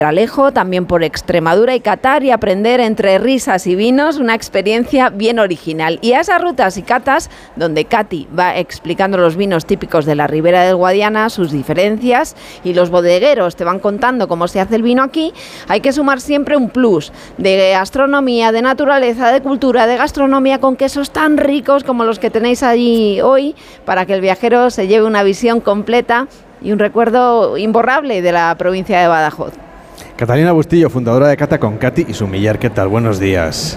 Alejo, también por Extremadura y Qatar, y aprender entre risas y vinos, una experiencia bien original. Y a esas rutas y catas, donde Katy va explicando los vinos típicos de la Ribera del Guadiana, sus diferencias, y los bodegueros te van contando cómo se hace el vino aquí, hay que sumar siempre un plus de gastronomía, de naturaleza, de cultura, de gastronomía, con quesos tan ricos como los que tenéis allí hoy, para que el viajero se lleve una visión completa y un recuerdo imborrable de la provincia de Badajoz. Catalina Bustillo, fundadora de Cata con Katy y Sumiller. ¿Qué tal? Buenos días.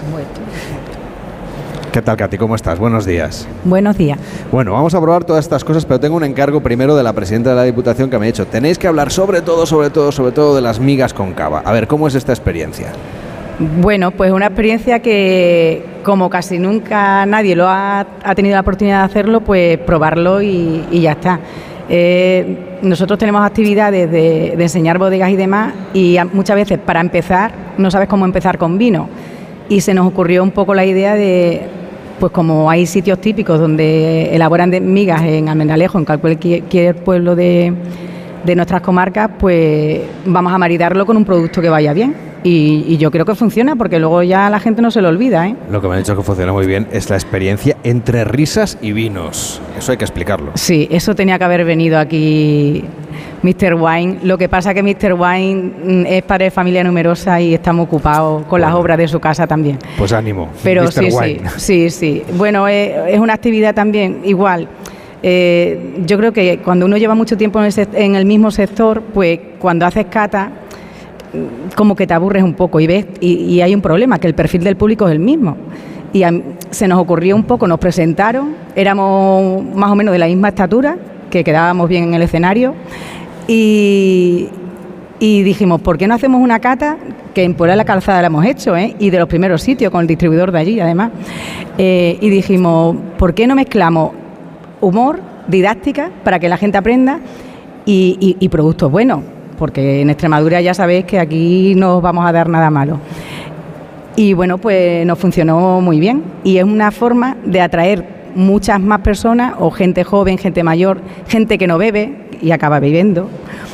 ¿Qué tal, Katy? ¿Cómo estás? Buenos días. Buenos días. Bueno, vamos a probar todas estas cosas, pero tengo un encargo primero de la presidenta de la Diputación que me ha dicho, tenéis que hablar sobre todo de las migas con cava. A ver, ¿cómo es esta experiencia? Bueno, pues una experiencia que, como casi nunca nadie lo ha tenido la oportunidad de hacerlo, pues probarlo y ya está. Nosotros tenemos actividades de enseñar bodegas y demás, y muchas veces para empezar no sabes cómo empezar con vino, y se nos ocurrió un poco la idea de, pues como hay sitios típicos donde elaboran migas en Almendralejo, en cualquier pueblo de nuestras comarcas, pues vamos a maridarlo con un producto que vaya bien. Y yo creo que funciona, porque luego ya la gente no se lo olvida, ¿eh? Lo que me han dicho que funciona muy bien es la experiencia entre risas y vinos. Eso hay que explicarlo. Sí, eso tenía que haber venido aquí Mr. Wine. Lo que pasa que Mr. Wine es padre de familia numerosa y está muy ocupado con las obras de su casa también. Pues ánimo, pero Mr. Wine. Sí. Bueno, es una actividad también igual. Yo creo que cuando uno lleva mucho tiempo en el mismo sector, pues cuando haces cata, como que te aburres un poco y ves, y hay un problema, que el perfil del público es el mismo. Y se nos ocurrió un poco, nos presentaron, éramos más o menos de la misma estatura, que quedábamos bien en el escenario, y dijimos, ¿por qué no hacemos una cata? Que en Puebla de la Calzada la hemos hecho, y de los primeros sitios, con el distribuidor de allí, además. Y dijimos, ¿por qué no mezclamos humor, didáctica, para que la gente aprenda, y productos buenos? Porque en Extremadura ya sabéis que aquí no os vamos a dar nada malo. Y bueno, pues nos funcionó muy bien, y es una forma de atraer muchas más personas, o gente joven, gente mayor, gente que no bebe y acaba bebiendo.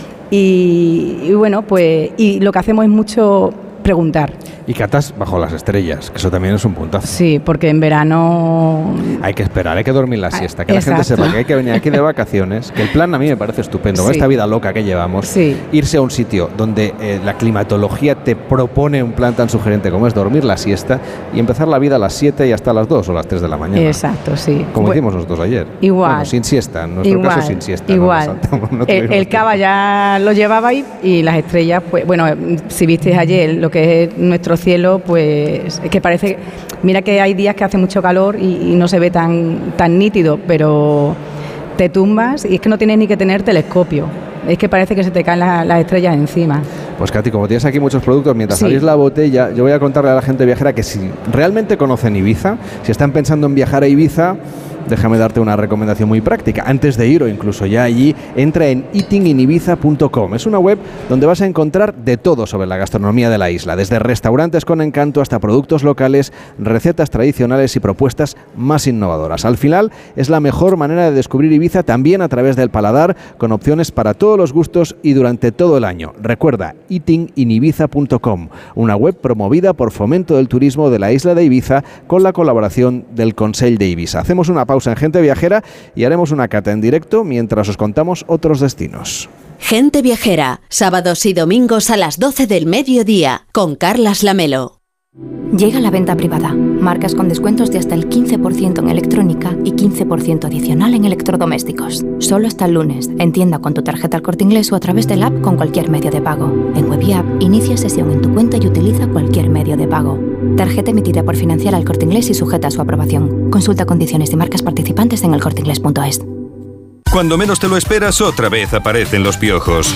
Y bueno, pues y lo que hacemos es mucho preguntar. Y catas bajo las estrellas, que eso también es un puntazo. Sí, porque en verano hay que esperar, hay que dormir la siesta, que exacto. La gente sepa que hay que venir aquí de vacaciones, que el plan a mí me parece estupendo, con esta vida loca que llevamos, irse a un sitio donde la climatología te propone un plan tan sugerente como es dormir la siesta y empezar la vida a las 7 y hasta las 2 o las 3 de la mañana. Exacto, sí. Como hicimos nosotros ayer. Igual. Bueno, sin siesta, en nuestro caso sin siesta. Igual. El cava ya lo llevabais, y las estrellas, pues bueno, si visteis ayer lo que es nuestro cielo, pues es que parece, mira que hay días que hace mucho calor y no se ve tan nítido, pero te tumbas y es que no tienes ni que tener telescopio, es que parece que se te caen las estrellas encima. Pues Katy, como tienes aquí muchos productos, mientras abrís la botella, yo voy a contarle a la gente viajera que si realmente conocen Ibiza, si están pensando en viajar a Ibiza, déjame darte una recomendación muy práctica. Antes de ir, o incluso ya allí, entra en eatinginibiza.com. Es una web donde vas a encontrar de todo sobre la gastronomía de la isla, desde restaurantes con encanto hasta productos locales, recetas tradicionales y propuestas más innovadoras. Al final, es la mejor manera de descubrir Ibiza, también a través del paladar, con opciones para todos los gustos y durante todo el año. Recuerda, eatinginibiza.com, una web promovida por Fomento del Turismo de la isla de Ibiza, con la colaboración del Consell de Ibiza. Hacemos una pausa en Gente Viajera y haremos una cata en directo mientras os contamos otros destinos. Gente Viajera, sábados y domingos a las 12 del mediodía, con Carlas Lamelo. Llega la venta privada. Marcas con descuentos de hasta el 15% en electrónica y 15% adicional en electrodomésticos. Solo hasta el lunes. En tienda con tu tarjeta El Corte Inglés o a través del app con cualquier medio de pago. En web y app, inicia sesión en tu cuenta y utiliza cualquier medio de pago. Tarjeta emitida por Financiera El Corte Inglés y sujeta a su aprobación. Consulta condiciones y marcas participantes en elcorteinglés.es. Cuando menos te lo esperas, otra vez aparecen los piojos.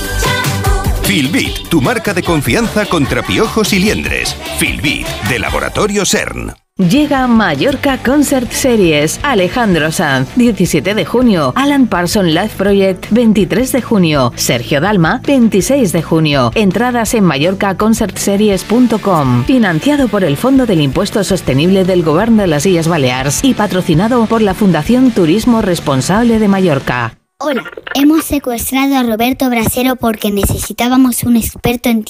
Filbit, tu marca de confianza contra piojos y liendres. Filbit, de Laboratorio CERN. Llega Mallorca Concert Series, Alejandro Sanz, 17 de junio, Alan Parsons Live Project, 23 de junio, Sergio Dalma, 26 de junio. Entradas en mallorcaconcertseries.com, financiado por el Fondo del Impuesto Sostenible del Govern de las Illes Balears y patrocinado por la Fundación Turismo Responsable de Mallorca. Hola, hemos secuestrado a Roberto Brasero porque necesitábamos un experto en